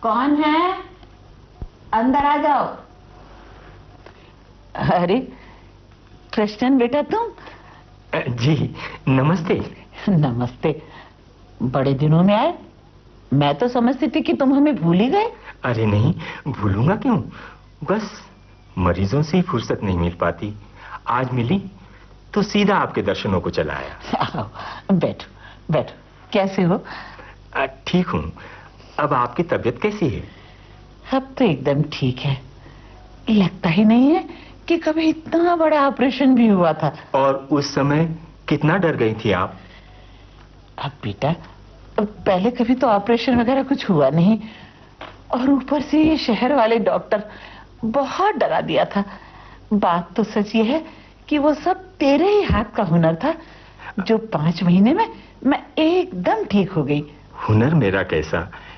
कौन है? अंदर आ जाओ। अरे कृष्णन बेटा तुम? जी नमस्ते। नमस्ते। बड़े दिनों में आए। मैं तो समझती थी कि तुम हमें भूल ही गए। अरे नहीं, भूलूंगा क्यों, बस मरीजों से ही फुर्सत नहीं मिल पाती। आज मिली तो सीधा आपके दर्शनों को चला आया। आओ बैठो बैठो। कैसे हो? ठीक हूँ। अब आपकी तबीयत कैसी है? अब तो एकदम ठीक है। लगता ही नहीं है कि कभी इतना बड़ा ऑपरेशन भी हुआ था। और उस समय कितना डर गई थी आप? अब बेटा, पहले कभी तो ऑपरेशन वगैरह कुछ हुआ नहीं, और ऊपर से ये शहर वाले डॉक्टर बहुत डरा दिया था। बात तो सच ये है कि वो सब तेरे ही हाथ का हुनर था, जो 5 महीने में मैं एकदम ठीक हो गई। हुनर मेरा कैसा,